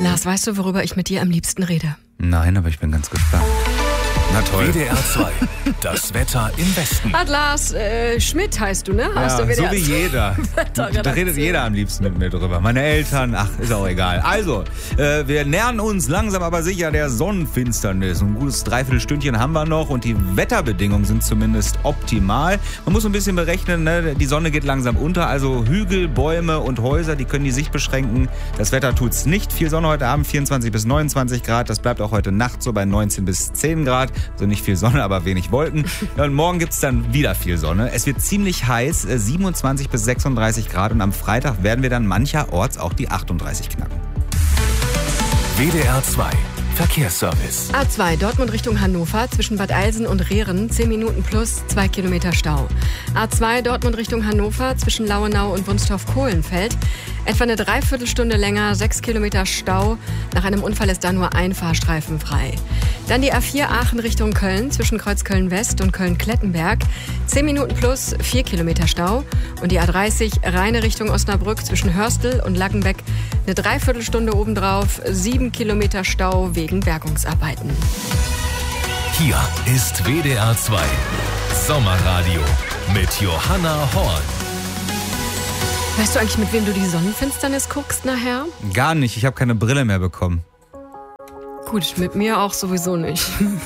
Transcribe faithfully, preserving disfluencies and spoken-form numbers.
Lars, weißt du, worüber ich mit dir am liebsten rede? Nein, aber ich bin ganz gespannt. Na toll. W D R zwei, das Wetter im Westen. Hat Lars äh, Schmidt heißt du, ne? Aus Ja, der so W D R wie jeder. Da redet jeder am liebsten mit mir drüber. Meine Eltern, ach, ist auch egal. Also, äh, wir nähern uns langsam aber sicher der Sonnenfinsternis. Ein gutes Dreiviertelstündchen haben wir noch und die Wetterbedingungen sind zumindest optimal. Man muss ein bisschen berechnen, ne? Die Sonne geht langsam unter, also Hügel, Bäume und Häuser, die können die Sicht beschränken. Das Wetter tut's nicht. Viel Sonne heute Abend, vierundzwanzig bis neunundzwanzig Grad. Das bleibt auch heute Nacht so bei neunzehn bis zehn Grad. Also nicht viel Sonne, aber wenig Wolken. Ja, und morgen gibt's dann wieder viel Sonne. Es wird ziemlich heiß, siebenundzwanzig bis sechsunddreißig Grad. Und am Freitag werden wir dann mancherorts auch die achtunddreißig knacken. W D R zwei, Verkehrsservice. A zwei Dortmund Richtung Hannover zwischen Bad Eilsen und Rehren zehn Minuten plus zwei Kilometer Stau. A zwei Dortmund Richtung Hannover zwischen Lauenau und Wunstorf-Kohlenfeld etwa eine Dreiviertelstunde länger, sechs Kilometer Stau. Nach einem Unfall ist da nur ein Fahrstreifen frei. Dann die A vier Aachen Richtung Köln zwischen Kreuzköln-West und Köln-Klettenberg. zehn Minuten plus vier Kilometer Stau. Und die A dreißig Rheine Richtung Osnabrück zwischen Hörstel und Lackenbeck eine Dreiviertelstunde obendrauf, sieben Kilometer Stau wegen Bergungsarbeiten. Hier ist W D R zwei Sommerradio mit Johanna Horn. Weißt du eigentlich, mit wem du die Sonnenfinsternis guckst nachher? Gar nicht, ich habe keine Brille mehr bekommen. Gut, mit mir auch sowieso nicht.